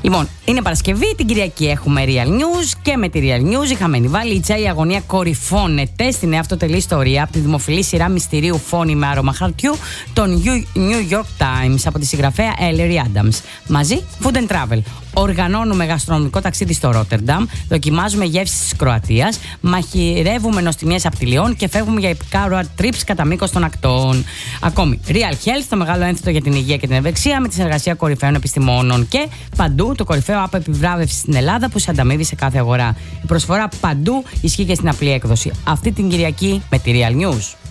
Λοιπόν, είναι Παρασκευή, την Κυριακή έχουμε Real News και με τη Real News η χαμένη βαλίτσα, η αγωνία κορυφώνεται στη νέα αυτοτελή ιστορία από τη δημοφιλή σειρά μυστηρίου Φόνη με άρωμα χαρτιού, των New York Times, από τη συγγραφέα Ellery Adams. Μαζί, Food and Travel. Οργανώνουμε γαστρονομικό ταξίδι στο Ρότερνταμ, δοκιμάζουμε γεύσεις της Κροατίας, μαχειρεύουμε νοστιμιές από τη Λιόν και φεύγουμε για επικά road trips κατά μήκος των ακτών. Ακόμη, Real Health, το μεγάλο ένθετο για την υγεία και την ευεξία, με τη συνεργασία κορυφαίων επιστημόνων. Και παντού το κορυφαίο app επιβράβευση στην Ελλάδα που σε ανταμείβει σε κάθε αγορά. Η προσφορά παντού ισχύει και στην απλή έκδοση. Αυτή την Κυριακή με τη Real News.